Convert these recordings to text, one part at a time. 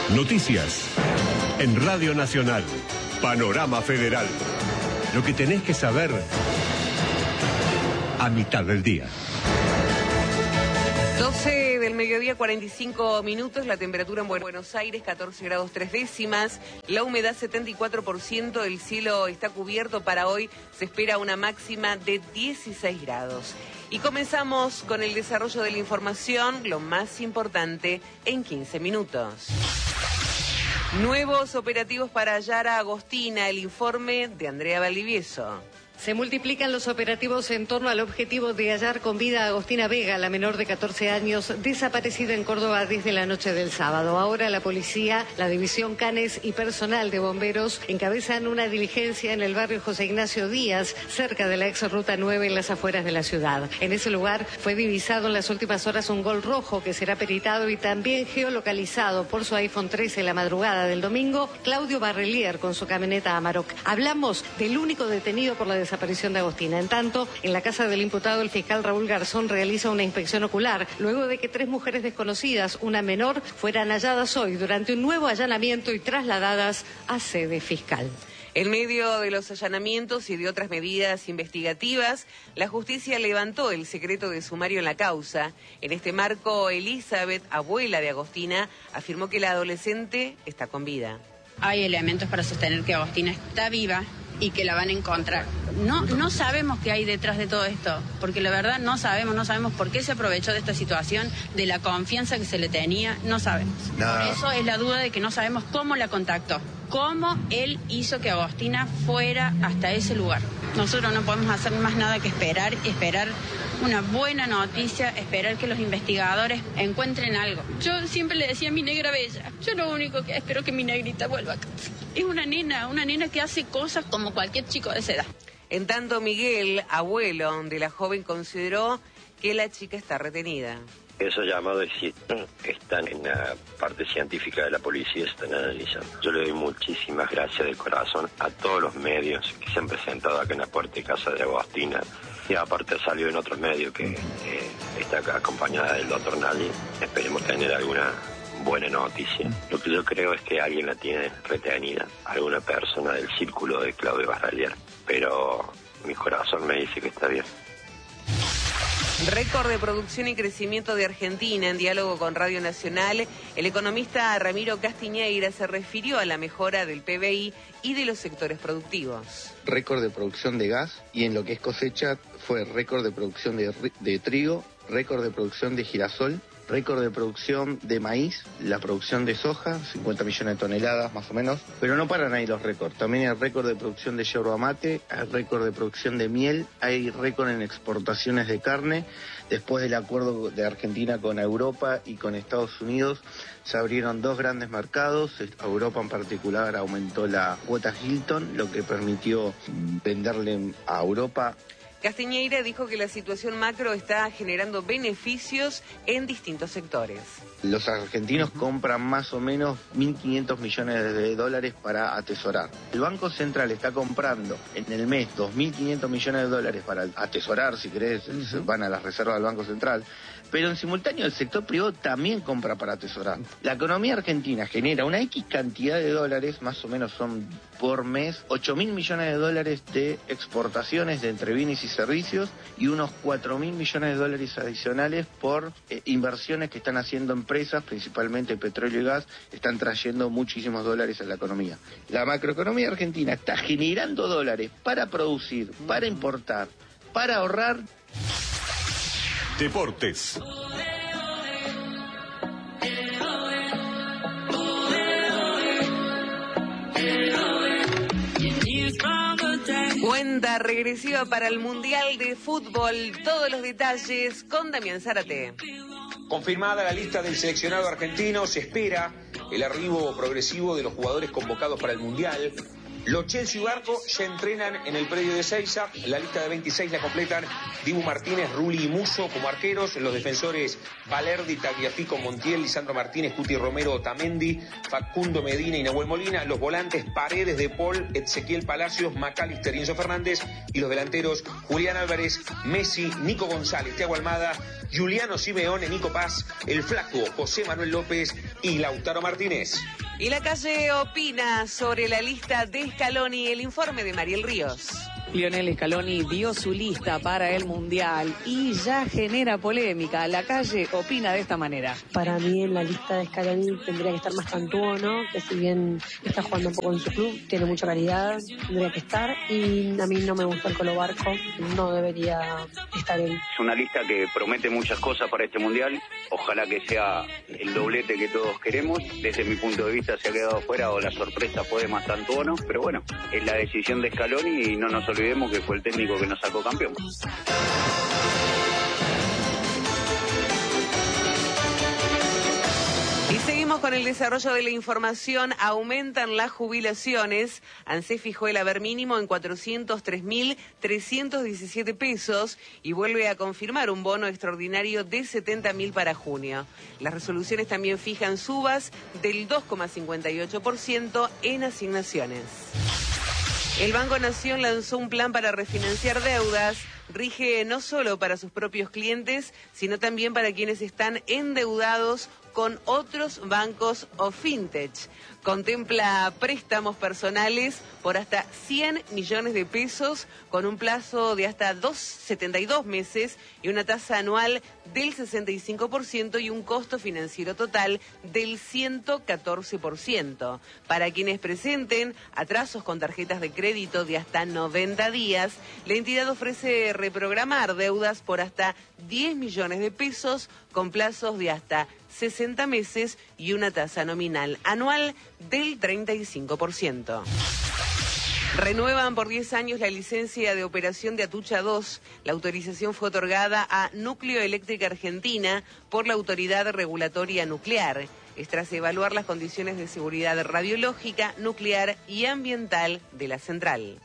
Noticias en Radio Nacional. Panorama Federal. Lo que tenés que saber a mitad del día. 12 del mediodía, 45 minutos, la temperatura en Buenos Aires, 14 grados 3 décimas, la humedad 74%, el cielo está cubierto. Para hoy se espera una máxima de 16 grados. Y comenzamos con el desarrollo de la información, lo más importante en 15 minutos. Nuevos operativos para hallar a Agostina, el informe de Andrea Valdivieso. Se multiplican los operativos en torno al objetivo de hallar con vida a Agostina Vega, la menor de 14 años, desaparecida en Córdoba desde la noche del sábado. Ahora la policía, la división Canes y personal de bomberos encabezan una diligencia en el barrio José Ignacio Díaz, cerca de la ex Ruta 9 en las afueras de la ciudad. En ese lugar fue divisado en las últimas horas un Gol rojo que será peritado y también geolocalizado por su iPhone 13 la madrugada del domingo, Claudio Barrelier con su camioneta Amarok. Hablamos del único detenido por la desaparición de Agostina. En tanto, en la casa del imputado, el fiscal Raúl Garzón realiza una inspección ocular luego de que 3 mujeres desconocidas, una menor, fueran halladas hoy durante un nuevo allanamiento y trasladadas a sede fiscal. En medio de los allanamientos y de otras medidas investigativas, la justicia levantó el secreto de sumario en la causa. En este marco, Elizabeth, abuela de Agostina, afirmó que la adolescente está con vida. Hay elementos para sostener que Agostina está viva y que la van a encontrar. No sabemos qué hay detrás de todo esto, porque la verdad no sabemos por qué se aprovechó de esta situación, de la confianza que se le tenía, no sabemos. Por eso es la duda de que no sabemos cómo la contactó, cómo él hizo que Agostina fuera hasta ese lugar. Nosotros no podemos hacer más nada que esperar una buena noticia, esperar que los investigadores encuentren algo. Yo siempre le decía a mi negra bella, yo lo único que espero que mi negrita vuelva a casa. Es una nena que hace cosas como cualquier chico de esa edad. En tanto, Miguel, abuelo de la joven, consideró que la chica está retenida. Esos llamados están en la parte científica de la policía, están analizando. Yo le doy muchísimas gracias del corazón a todos los medios que se han presentado acá en la puerta de casa de Agostina. Y aparte salió en otros medios que está acá acompañada del doctor Nali. Esperemos tener alguna buena noticia. Lo que yo creo es que alguien la tiene retenida, alguna persona del círculo de Claudio Barrelier. Pero mi corazón me dice que está bien. Récord de producción y crecimiento de Argentina. En diálogo con Radio Nacional, el economista Ramiro Castiñeira se refirió a la mejora del PBI y de los sectores productivos. Récord de producción de gas y en lo que es cosecha fue récord de producción de trigo, récord de producción de girasol, récord de producción de maíz, la producción de soja, 50 millones de toneladas más o menos, pero no paran ahí los récords. También hay récord de producción de yerba mate, hay récord de producción de miel, hay récord en exportaciones de carne. Después del acuerdo de Argentina con Europa y con Estados Unidos, se abrieron 2 grandes mercados. Europa en particular aumentó la cuota Hilton, lo que permitió venderle a Europa. Castiñeira dijo que la situación macro está generando beneficios en distintos sectores. Los argentinos compran más o menos 1.500 millones de dólares para atesorar. El Banco Central está comprando en el mes 2.500 millones de dólares para atesorar, si querés, van a las reservas del Banco Central. Pero en simultáneo el sector privado también compra para atesorar. La economía argentina genera una X cantidad de dólares, más o menos son por mes, 8.000 millones de dólares de exportaciones de entre bienes y servicios y unos 4.000 millones de dólares adicionales por inversiones que están haciendo empresas, principalmente petróleo y gas, están trayendo muchísimos dólares a la economía. La macroeconomía argentina está generando dólares para producir, para importar, para ahorrar. Deportes. Cuenta regresiva para el Mundial de Fútbol. Todos los detalles con Damián Zárate. Confirmada la lista del seleccionado argentino, se espera el arribo progresivo de los jugadores convocados para el Mundial. Los Chelsea y Barco ya entrenan en el predio de Seiza. La lista de 26 la completan Dibu Martínez, Rulli y Musso como arqueros. Los defensores Valerdi, Tagliafico, Montiel, Lisandro Martínez, Cuti Romero, Otamendi, Facundo Medina y Nahuel Molina. Los volantes Paredes, De Paul, Ezequiel Palacios, McAllister y Enzo Fernández. Y los delanteros Julián Álvarez, Messi, Nico González, Thiago Almada, Juliano Simeone, Nico Paz, el Flaco, José Manuel López y Lautaro Martínez. Y la calle opina sobre la lista de Scaloni, el informe de Mariel Ríos. Lionel Scaloni dio su lista para el Mundial y ya genera polémica. La calle opina de esta manera. Para mí en la lista de Scaloni tendría que estar más Cantuono, que si bien está jugando un poco en su club, tiene mucha calidad, tendría que estar. Y a mí no me gusta el Colo Barco, no debería estar él. Es una lista que promete muchas cosas para este Mundial. Ojalá que sea el doblete que todos queremos. Desde mi punto de vista se ha quedado fuera o la sorpresa fue de Mastantuono, pero bueno, es la decisión de Scaloni y no nos olvidemos que fue el técnico que nos sacó campeón. Y seguimos con el desarrollo de la información. Aumentan las jubilaciones. ANSES fijó el haber mínimo en 403.317 pesos y vuelve a confirmar un bono extraordinario de 70.000 para junio. Las resoluciones también fijan subas del 2,58% en asignaciones. El Banco Nación lanzó un plan para refinanciar deudas. Rige no solo para sus propios clientes, sino también para quienes están endeudados con otros bancos o fintech. Contempla préstamos personales por hasta 100 millones de pesos con un plazo de hasta 72 meses y una tasa anual del 65% y un costo financiero total del 114%. Para quienes presenten atrasos con tarjetas de crédito de hasta 90 días, la entidad ofrece reprogramar deudas por hasta 10 millones de pesos con plazos de hasta 60 meses y una tasa nominal anual del 35%. Renuevan por 10 años la licencia de operación de Atucha 2. La autorización fue otorgada a Núcleo Eléctrica Argentina por la Autoridad Regulatoria Nuclear. Es tras evaluar las condiciones de seguridad radiológica, nuclear y ambiental de la central.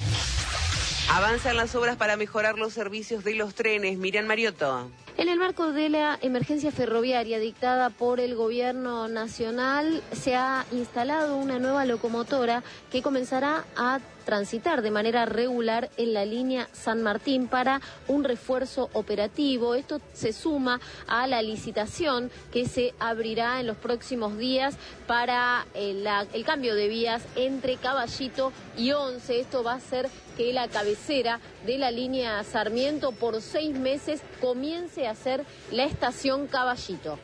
Avanzan las obras para mejorar los servicios de los trenes. Miriam Mariotto. En el marco de la emergencia ferroviaria dictada por el gobierno nacional, se ha instalado una nueva locomotora que comenzará a transitar de manera regular en la línea San Martín para un refuerzo operativo. Esto se suma a la licitación que se abrirá en los próximos días para el cambio de vías entre Caballito y Once. Esto va a hacer que la cabecera de la línea Sarmiento por 6 meses comience a ser la estación Caballito.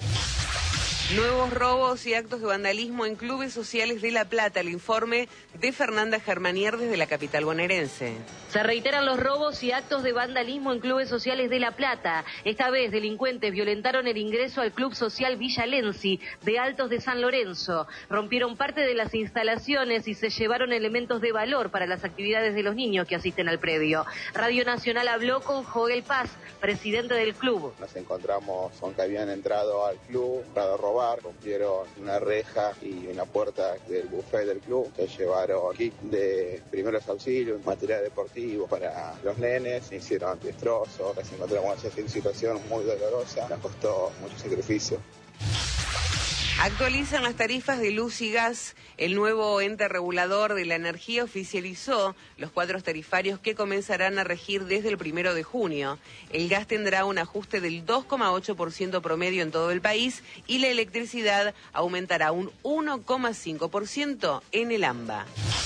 Nuevos robos y actos de vandalismo en clubes sociales de La Plata. El informe de Fernanda Germanier desde la capital bonaerense. Se reiteran los robos y actos de vandalismo en clubes sociales de La Plata. Esta vez delincuentes violentaron el ingreso al Club Social Villa Lenzi de Altos de San Lorenzo. Rompieron parte de las instalaciones y se llevaron elementos de valor para las actividades de los niños que asisten al predio. Radio Nacional habló con Joel Paz, presidente del club. Nos encontramos con que habían entrado al club para robar. Rompieron una reja y una puerta del buffet del club. Se llevaron kit de primeros auxilios, material deportivo para los nenes, hicieron destrozos. Nos encontramos en esa situación muy dolorosa, nos costó mucho sacrificio. Actualizan las tarifas de luz y gas. El nuevo ente regulador de la energía oficializó los cuadros tarifarios que comenzarán a regir desde el 1 de junio. El gas tendrá un ajuste del 2,8% promedio en todo el país y la electricidad aumentará un 1,5% en el AMBA.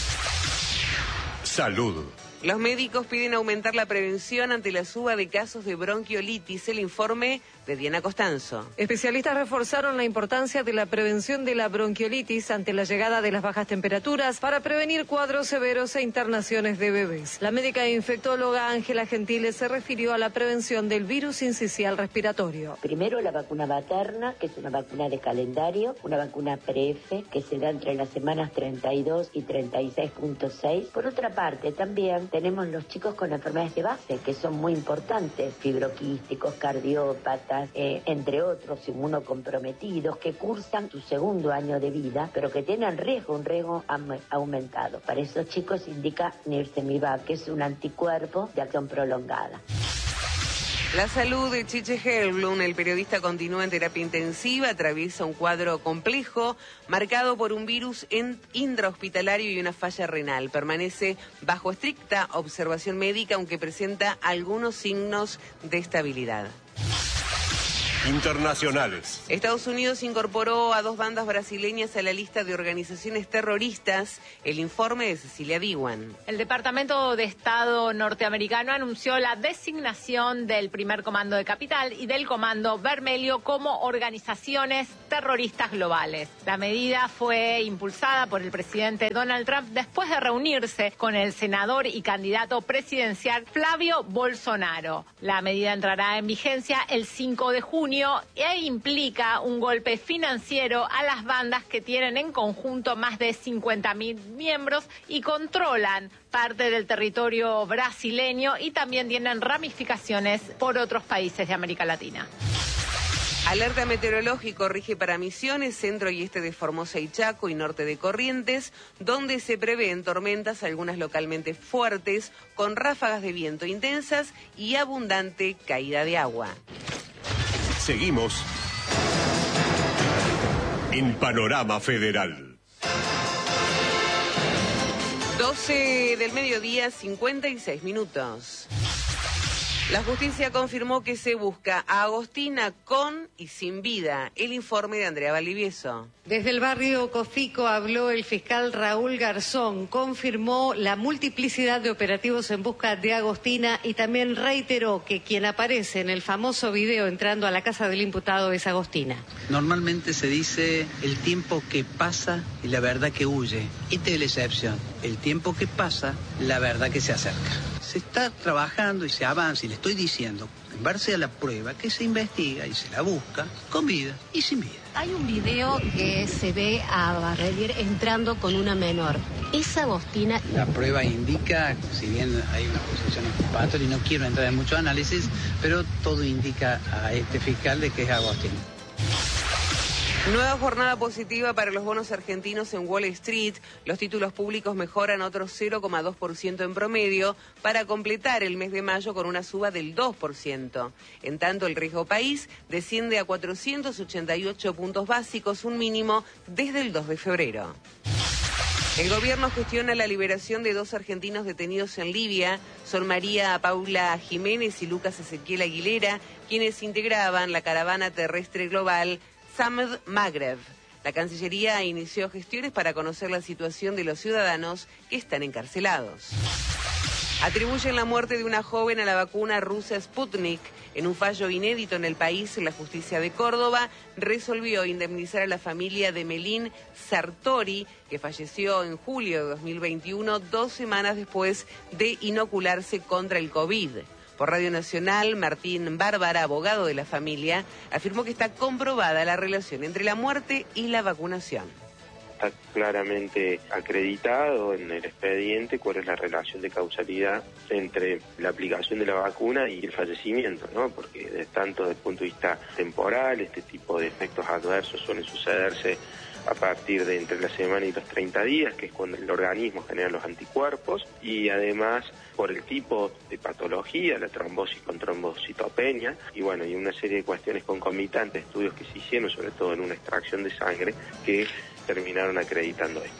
Salud. Los médicos piden aumentar la prevención ante la suba de casos de bronquiolitis. El informe de Diana Costanzo. Especialistas reforzaron la importancia de la prevención de la bronquiolitis ante la llegada de las bajas temperaturas para prevenir cuadros severos e internaciones de bebés. La médica e infectóloga Ángela Gentiles se refirió a la prevención del virus sincicial respiratorio. Primero la vacuna materna, que es una vacuna de calendario, una vacuna PRF que se da entre las semanas 32 y 36.6. Por otra parte, también tenemos los chicos con enfermedades de base, que son muy importantes, fibroquísticos, cardiópatas, astronautas, entre otros, inmunocomprometidos, que cursan su segundo año de vida, pero que tienen riesgo, un riesgo aumentado. Para esos chicos indica Nirsevimab, que es un anticuerpo de acción prolongada. La salud de Chiche Helblum, el periodista, continúa en terapia intensiva, atraviesa un cuadro complejo, marcado por un virus intrahospitalario y una falla renal. Permanece bajo estricta observación médica, aunque presenta algunos signos de estabilidad. Internacionales. Estados Unidos incorporó a 2 bandas brasileñas a la lista de organizaciones terroristas. El informe de Cecilia Diwan. El Departamento de Estado norteamericano anunció la designación del Primer Comando de Capital y del Comando Vermelho como organizaciones terroristas globales. La medida fue impulsada por el presidente Donald Trump después de reunirse con el senador y candidato presidencial Flavio Bolsonaro. La medida entrará en vigencia el 5 de junio e implica un golpe financiero a las bandas que tienen en conjunto más de 50.000 miembros y controlan parte del territorio brasileño y también tienen ramificaciones por otros países de América Latina. Alerta meteorológico rige para Misiones, centro y este de Formosa y Chaco y norte de Corrientes, donde se prevén tormentas, algunas localmente fuertes, con ráfagas de viento intensas y abundante caída de agua. Seguimos en Panorama Federal. 12 del mediodía, 56 minutos. La justicia confirmó que se busca a Agostina con y sin vida. El informe de Andrea Valdivieso. Desde el barrio Cofico habló el fiscal Raúl Garzón, confirmó la multiplicidad de operativos en busca de Agostina y también reiteró que quien aparece en el famoso video entrando a la casa del imputado es Agostina. Normalmente se dice el tiempo que pasa y la verdad que huye. Esta es la excepción. El tiempo que pasa, la verdad que se acerca. Se está trabajando y se avanza y le estoy diciendo, en base a la prueba, que se investiga y se la busca con vida y sin vida. Hay un video que se ve a Barrelier entrando con una menor. ¿Es Agostina? La prueba indica, si bien hay una posición exculpatoria y no quiero entrar en mucho análisis, pero todo indica a este fiscal de que es Agostina. Nueva jornada positiva para los bonos argentinos en Wall Street. Los títulos públicos mejoran otro 0,2% en promedio para completar el mes de mayo con una suba del 2%. En tanto, el riesgo país desciende a 488 puntos básicos, un mínimo desde el 2 de febrero. El gobierno gestiona la liberación de 2 argentinos detenidos en Libia. Son María Paula Jiménez y Lucas Ezequiel Aguilera, quienes integraban la caravana terrestre global Samed Maghreb. La Cancillería inició gestiones para conocer la situación de los ciudadanos que están encarcelados. Atribuyen la muerte de una joven a la vacuna rusa Sputnik. En un fallo inédito en el país, la justicia de Córdoba resolvió indemnizar a la familia de Melín Sartori, que falleció en julio de 2021, 2 semanas después de inocularse contra el COVID. Por Radio Nacional, Martín Bárbara, abogado de la familia, afirmó que está comprobada la relación entre la muerte y la vacunación. Está claramente acreditado en el expediente cuál es la relación de causalidad entre la aplicación de la vacuna y el fallecimiento, ¿no? Porque tanto desde el punto de vista temporal, este tipo de efectos adversos suelen sucederse a partir de entre la semana y los 30 días, que es cuando el organismo genera los anticuerpos, y además por el tipo de patología, la trombosis con trombocitopenia, y bueno, y una serie de cuestiones concomitantes, estudios que se hicieron, sobre todo en una extracción de sangre, que terminaron acreditando esto.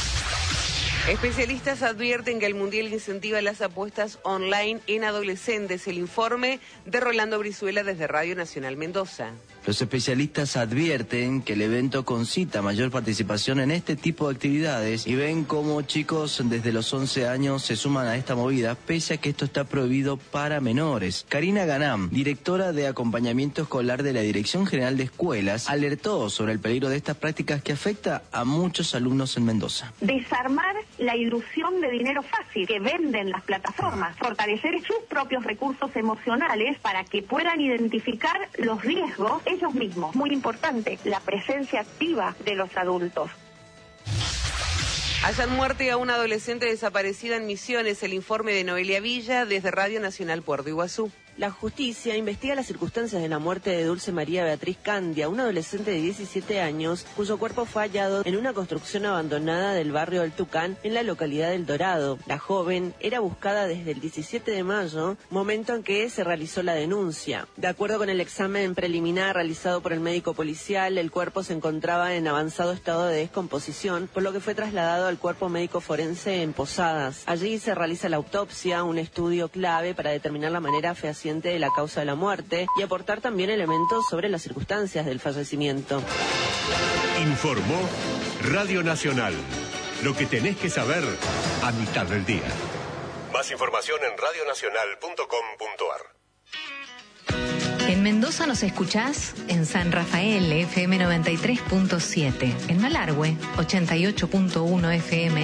Especialistas advierten que el Mundial incentiva las apuestas online en adolescentes. El informe de Rolando Brizuela desde Radio Nacional Mendoza. Los especialistas advierten que el evento concita mayor participación en este tipo de actividades y ven cómo chicos desde los 11 años se suman a esta movida, pese a que esto está prohibido para menores. Karina Ganam, directora de acompañamiento escolar de la Dirección General de Escuelas, alertó sobre el peligro de estas prácticas que afecta a muchos alumnos en Mendoza. Desarmar la ilusión de dinero fácil que venden las plataformas, fortalecer sus propios recursos emocionales para que puedan identificar los riesgos ellos mismos. Muy importante, la presencia activa de los adultos. Hallan muerte a una adolescente desaparecida en Misiones. El informe de Noelia Villa desde Radio Nacional Puerto Iguazú. La justicia investiga las circunstancias de la muerte de Dulce María Beatriz Candia, una adolescente de 17 años, cuyo cuerpo fue hallado en una construcción abandonada del barrio del Tucán, en la localidad del Dorado. La joven era buscada desde el 17 de mayo, momento en que se realizó la denuncia. De acuerdo con el examen preliminar realizado por el médico policial, el cuerpo se encontraba en avanzado estado de descomposición, por lo que fue trasladado al cuerpo médico forense en Posadas. Allí se realiza la autopsia, un estudio clave para determinar la manera fehaciente de la causa de la muerte y aportar también elementos sobre las circunstancias del fallecimiento. Informó Radio Nacional. Lo que tenés que saber a mitad del día. Más información en radionacional.com.ar. En Mendoza nos escuchás en San Rafael FM 93.7, en Malargüe 88.1 FM.